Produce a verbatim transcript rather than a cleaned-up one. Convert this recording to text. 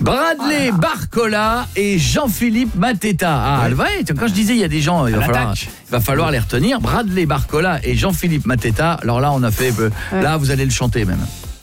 Bradley Oh Barcola et Jean-Philippe Mateta. Ah, Ouais. ouais, quand je disais il y a des gens, il va, À falloir, l'attaque. il va falloir les retenir. Bradley Barcola et Jean-Philippe Mateta. Alors là, on a fait... euh, Ouais. Là, vous allez le chanter même.